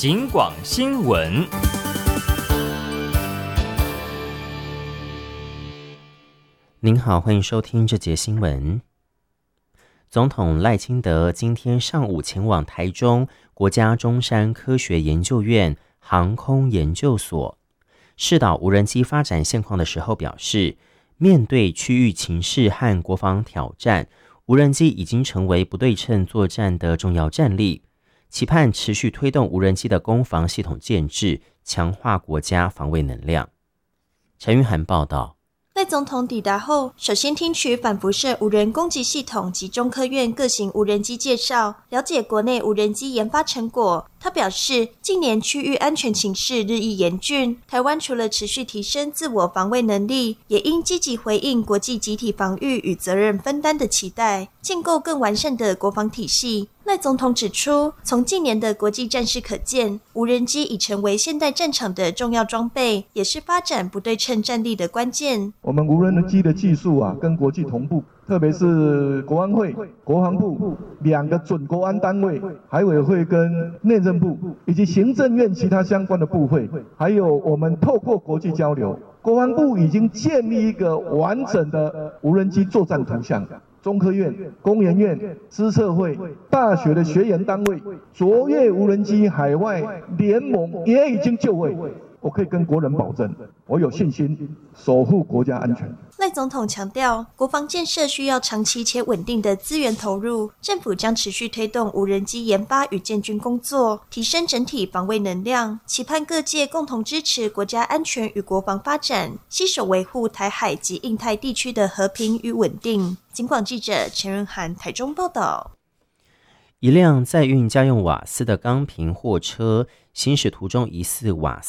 警广新闻。 您好，欢迎收听这节新闻。总统赖清德今天上午前往台中国家中山科学研究院航空研究所，视导无人机发展现况的时候表示，面对区域情势和国防挑战，无人机已经成为不对称作战的重要战力，期盼持续推动无人机的攻防系统建制，强化国家防卫能量。陈玉涵报道。 赖总统抵达后，首先听取反辐射无人攻击系统及中科院各型无人机介绍，了解国内无人机研发成果。他表示，近年区域安全情势日益严峻，台湾除了持续提升自我防卫能力，也应积极回应国际集体防御与责任分担的期待，建构更完善的国防体系。赖总统指出，从近年的国际战事可见，无人机已成为现代战场的重要装备，也是发展不对称战力的关键。 我们无人机的技术跟国际同步，特别是国安会、国防部两个准国安单位，还会跟内政部以及行政院其他相关的部会，还有我们透过国际交流，国防部已经建立一个完整的无人机作战图像。中科院、工研院、资策会、大学的学研单位、卓越无人机海外联盟也已经就位。我可以跟国人保证，我有信心守护国家安全。 赖总统强调，国防建设需要长期且稳定的资源投入，政府将持续推动无人机研发与建军工作，提升整体防卫能量，期盼各界共同支持国家安全与国防发展，携手维护台海及印太地区的和平与稳定。警广记者陈润涵台中报道。 一辆载运家用瓦斯的钢瓶货车行驶途中，疑似瓦斯